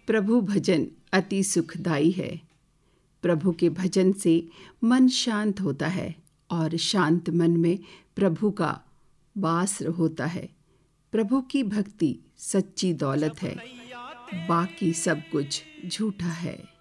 प्रभु भजन अति सुखदाई है। प्रभु के भजन से मन शांत होता है और शांत मन में प्रभु का वास होता है। प्रभु की भक्ति सच्ची दौलत है, बाकी सब कुछ झूठा है।